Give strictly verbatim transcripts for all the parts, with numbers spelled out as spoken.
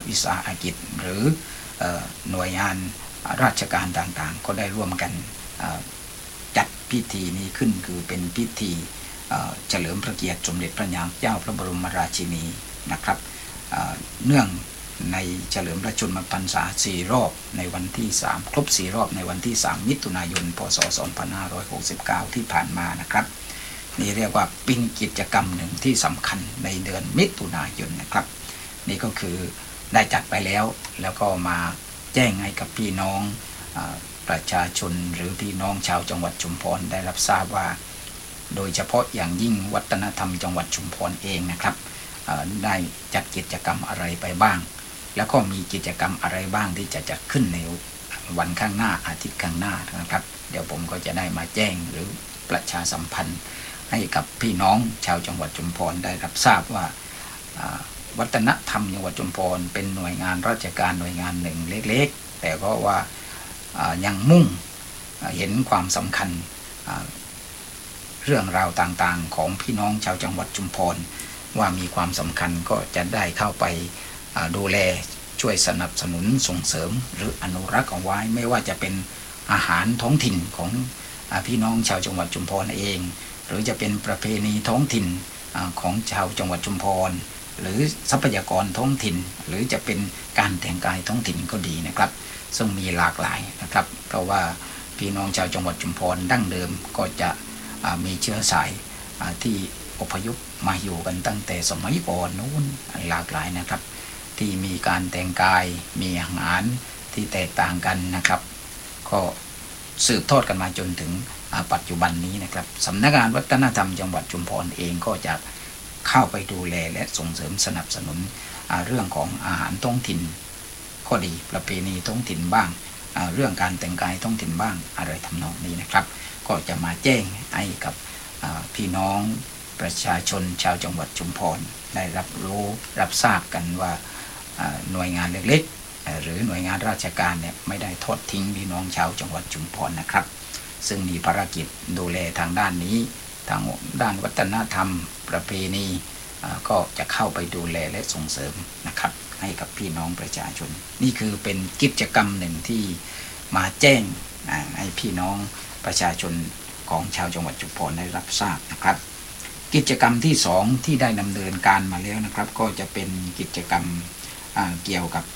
วิสาหกิจหรือหน่วยงานราชการต่างๆก็ได้ร่วมกันจัดพิธีนี้ขึ้นคือเป็นพิธีเฉลิมพระเกียรติสมเด็จพระนางเจ้าพระบรมราชินีนะครับเนื่องในเฉลิมพระชนมพรรษาสี่รอบในวันที่สามครบสี่รอบในวันที่สามมิถุนายนพศสองพันห้าร้อยหกสิบเก้าที่ผ่านมานะครับนี่เรียกว่าเป็นกิจกรรมหนึ่งที่สำคัญในเดือนมิถุนายนนะครับนี่ก็คือได้จัดไปแล้วแล้วก็มาแจ้งให้กับพี่น้องประชาชนหรือพี่น้องชาวจังหวัดชุมพรได้รับทราบว่าโดยเฉพาะอย่างยิ่งวัฒนธรรมจังหวัดชุมพรเองนะครับได้จัดกิจกรรมอะไรไปบ้างแล้วก็มีกิจกรรมอะไรบ้างที่จะจัดขึ้นในวันข้างหน้าอาทิตย์ข้างหน้านะครับเดี๋ยวผมก็จะได้มาแจ้งหรือประชาสัมพันธ์ให้กับพี่น้องชาวจังหวัดชุมพรได้รับทราบว่าวัฒนธรรมจังหวัดชุมพรเป็นหน่วยงานราชการหน่วยงานหนึ่งเล็กๆแต่ก็ว่ายังมุ่งเห็นความสำคัญเรื่องราวต่างๆของพี่น้องชาวจังหวัดชุมพรว่ามีความสำคัญก็จะได้เข้าไปดูแลช่วยสนับสนุนส่งเสริมหรืออนุรักษ์เอาไว้ไม่ว่าจะเป็นอาหารท้องถิ่นของพี่น้องชาวจังหวัดชุมพรเองหรือจะเป็นประเพณีท้องถิ่นของชาวจังหวัดชุมพรหรือทรัพยากรท้องถิ่นหรือจะเป็นการแต่งกายท้องถิ่นก็ดีนะครับซึ่งมีหลากหลายนะครับเพราะว่าพี่น้องชาวจังหวัดชุมพรดั้งเดิมก็จะมีเชื้อสายที่อพยพมาอยู่กันตั้งแต่สมัยก่อนนู้นหลากหลายนะครับที่มีการแต่งกายมีอาหารที่แตกต่างกันนะครับก็สืบทอดกันมาจนถึงปัจจุบันนี้นะครับสำนักงานวัฒนธรรมจังหวัดชุมพรเองก็จะเข้าไปดูแลและส่งเสริมสนับสนุนเรื่องของอาหารท้องถิ่นก็ดีประเพณีท้องถิ่นบ้างเรื่องการแต่งกายท้องถิ่นบ้างอะไรทำนองนี้นะครับก็จะมาแจ้งให้กับพี่น้องประชาชนชาวจังหวัดชุมพรได้รับรู้รับทราบกันว่าหน่วยงานเล็กๆหรือหน่วยงานราชการเนี่ยไม่ได้ทอดทิ้งพี่น้องชาวจังหวัดชุมพรนะครับซึ่งมีภารกิจดูแลทางด้านนี้ทางด้านวัฒนธรรมประเพณีก็จะเข้าไปดูแลและส่งเสริมนะครับให้กับพี่น้องประชาชนนี่คือเป็นกิจกรรมหนึ่งที่มาแจ้งให้พี่น้องประชาชนของชาวจังหวัดชุมพรได้รับทราบนะครับกิจกรรมที่สองที่ได้ดำเนินการมาแล้วนะครับก็จะเป็นกิจกรรมเกี่ยวกับ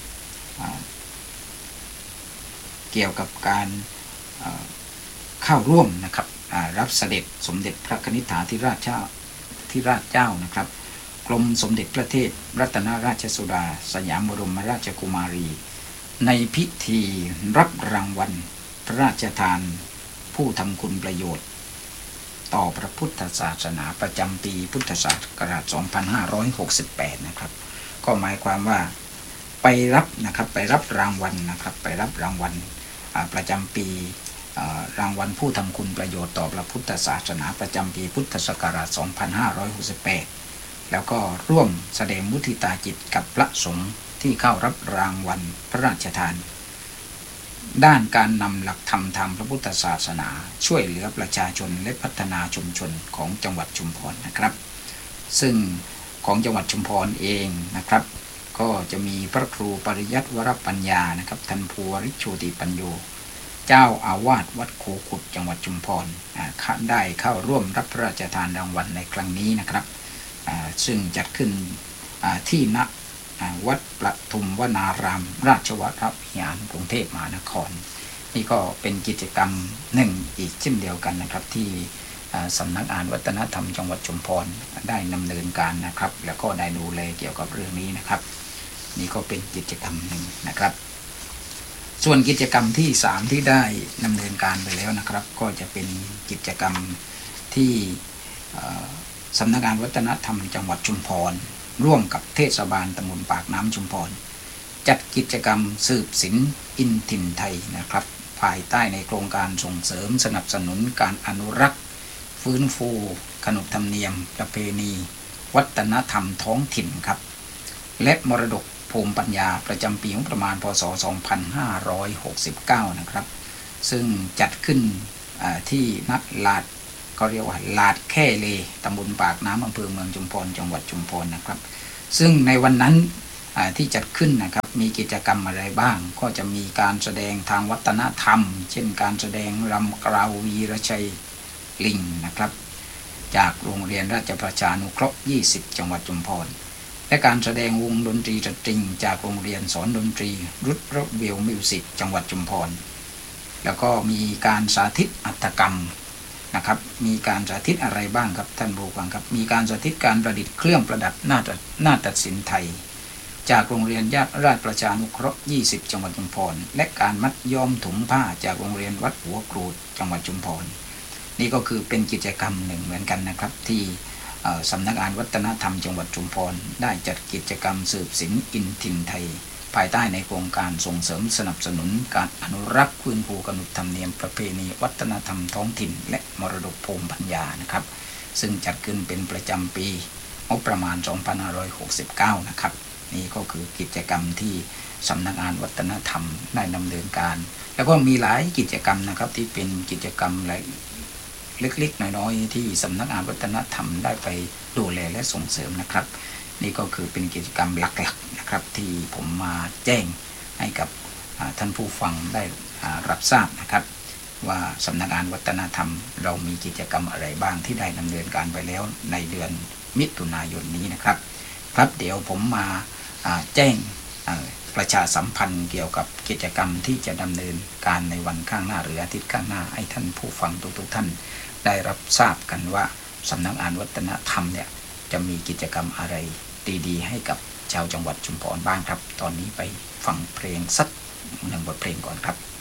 เกี่ยวกับการเข้าร่วมนะครับรับเสด็จสมเด็จพระนิธิถาธิราชเจ้าธิราชเจ้านะครับกรมสมเด็จพระเทพรัตนราชสุดาสยามบรมราชกุมารีในพิธีรับรางวัลพระราชทานผู้ทำคุณประโยชน์ต่อพระพุทธศาสนาประจำปีพุทธศักราชสองพันห้าร้อยหกสิบแปดนะครับก็หมายความว่าไปรับนะครับไปรับรางวัลนะครับไปรับรางวัลประจำปีรางวัลผู้ทำคุณประโยชน์ต่อพระพุทธศาสนาประจำปีพุทธศักราชสองพันห้าร้อยหกสิบแปดแล้วก็ร่วมแสดงมุทิตาจิตกับพระสงฆ์ที่เข้ารับรางวัลพระราชทานด้านการนำหลักธรรมทางพระพุทธศาสนาช่วยเหลือประชาชนและพัฒนาชุมชนของจังหวัดชุมพรนะครับซึ่งของจังหวัดชุมพรเองนะครับก็จะมีพระครูปริยัติวรปัญญานะครับท่านภูริโชติปัญโยเจ้าอาวาสวัดโคขุดจังหวัดชุมพรได้เข้าร่วมรับพระราชทานรางวัลในครั้งนี้นะครับซึ่งจัดขึ้นที่ณวัดประทุมวนารามราชวรวิหารกรุงเทพมหานครนี่ก็เป็นกิจกรรมหนึ่งอีกเช่นเดียวกันนะครับที่สำนักงานวัฒนธรรมจังหวัดชุมพรได้ดำเนินการนะครับแล้วก็ได้ดูแลเกี่ยวกับเรื่องนี้นะครับนี่ก็เป็นกิจกรรมหนึ่งนะครับส่วนกิจกรรมที่สามที่ได้ดำเนินการไปแล้วนะครับก็จะเป็นกิจกรรมที่สำนักงานวัฒนธรรมจังหวัดชุมพรร่วมกับเทศบาลตำบลปากน้ำชุมพรจัดกิจกรรมสืบศิลป์อินถิ่นไทยนะครับภายใต้ในโครงการส่งเสริมสนับสนุนการอนุรักษ์ฟื้นฟูขนบธรรมเนียมประเพณีวัฒนธรรมท้องถิ่นครับและมรดกภูมิปัญญาประจำปีงบประมาณพ.ศ. สองพันห้าร้อยหกสิบเก้านะครับซึ่งจัดขึ้นที่ณลาดก็เรียกว่าลาดแค่เลตำบลปากน้ำอำเภอเมืองชุมพรจังหวัดชุมพรนะครับซึ่งในวันนั้นที่จัดขึ้นนะครับมีกิจกรรมอะไรบ้างก็จะมีการแสดงทางวัฒนธรรมเช่นการแสดงรำกราววีรชัยลิงนะครับจากโรงเรียนราชประชานุเคราะห์ยี่สิบจังหวัดชุมพรและการแสดงวงดนตรีสตริงจากโรงเรียนสอนดนตรีรุดรเวลมิวสิกจังหวัดชุมพรแล้วก็มีการสาธิตหัตถกรรมนะครับมีการสาธิตอะไรบ้างครับท่านผู้ฟังครับมีการสาธิตการประดิษฐ์เครื่องประดับหน้าหน้าตัดสินไทยจากโรงเรียนญาติราชประชานุเคราะห์ยี่สิบจังหวัดชุมพรและการมัดย้อมถุงผ้าจากโรงเรียนวัดหัวกรูดจังหวัดชุมพรนี่ก็คือเป็นกิจกรรมหนึ่งเหมือนกันนะครับที่สำนักงานวัฒนธรรมจังหวัดชุมพรได้จัดกิจกรรมสืบศิลป์อินถิ่นไทยภายใต้ในโครงการส่งเสริมสนับสนุนการอนุรักษ์ฟื้นฟูขนบธรรมเนียมประเพณีวัฒนธรรมท้องถิ่นและมรดกภูมิปัญญานะครับซึ่งจัดขึ้นเป็นประจำปีงบประมาณสองพันห้าร้อยหกสิบเก้านะครับนี่ก็คือกิจกรรมที่สำนักงานวัฒนธรรมได้ดำเนินการแล้วก็มีหลายกิจกรรมนะครับที่เป็นกิจกรรมหลายเล็กๆน้อยๆที่สำนักงานวัฒนธรรมได้ไปดูแลและส่งเสริมนะครับนี่ก็คือเป็นกิจกรรมหลักๆนะครับที่ผมมาแจ้งให้กับท่านผู้ฟังได้รับทราบนะครับว่าสำนักงานวัฒนธรรมเรามีกิจกรรมอะไรบ้างที่ได้ดำเนินการไปแล้วในเดือนมิถุนายนนี้นะครับครับเดี๋ยวผมมาแจ้งประชาสัมพันธ์เกี่ยวกับกิจกรรมที่จะดำเนินการในวันข้างหน้าหรืออาทิตย์ข้างหน้าให้ท่านผู้ฟังทุกๆท่านได้รับทราบกันว่าสำนักงานวัฒนธรรมเนี่ยจะมีกิจกรรมอะไรดีๆให้กับชาวจังหวัดชุมพรบ้างครับตอนนี้ไปฟังเพลงสักหนึ่งบทเพลงก่อนครับ